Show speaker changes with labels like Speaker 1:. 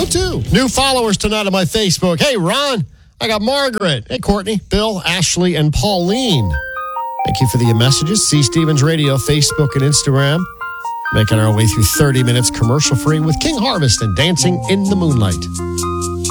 Speaker 1: too. New followers tonight on my Facebook. Hey, Ron. I got Margaret. Hey, Courtney, Bill, Ashley, and Pauline. Thank you for the messages. C. Stevens Radio, Facebook, and Instagram. Making our way through 30 minutes commercial-free with King Harvest and Dancing in the Moonlight.